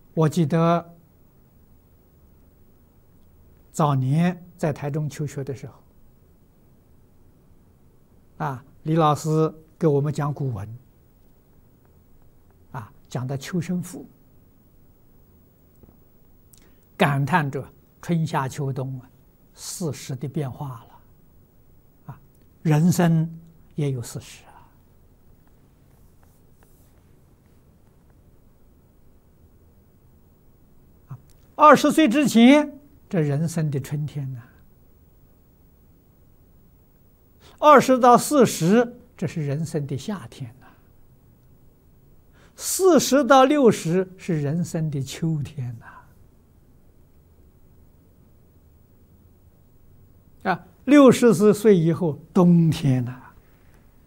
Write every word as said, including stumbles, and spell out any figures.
我记得早年在台中求学的时候，啊，李老师给我们讲古文，啊，讲的秋生赋，感叹着春夏秋冬啊四时的变化了，啊，人生也有四时啊。啊，二十岁之前，这人生的春天呢、啊；二十到四十，这是人生的夏天呐、啊；四十到六十是人生的秋天呐、啊；啊，六十四岁以后，冬天呐、啊。